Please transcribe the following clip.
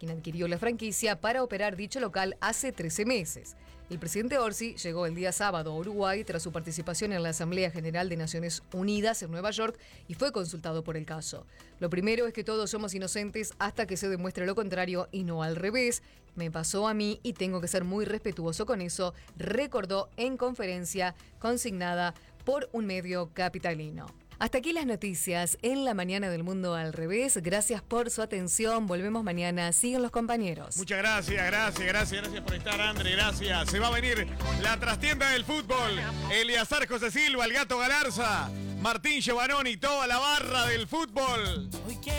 quien adquirió la franquicia para operar dicho local hace 13 meses. El presidente Orsi llegó el día sábado a Uruguay tras su participación en la Asamblea General de Naciones Unidas en Nueva York y fue consultado por el caso. Lo primero es que todos somos inocentes hasta que se demuestre lo contrario y no al revés. Me pasó a mí y tengo que ser muy respetuoso con eso, recordó en conferencia consignada por un medio capitalino. Hasta aquí las noticias en la mañana del Mundo al Revés. Gracias por su atención. Volvemos mañana. Siguen los compañeros. Muchas gracias por estar, André. Gracias. Se va a venir la trastienda del fútbol. Eliazar José Silva, el Gato Galarza, Martín Giovannoni, toda la barra del fútbol.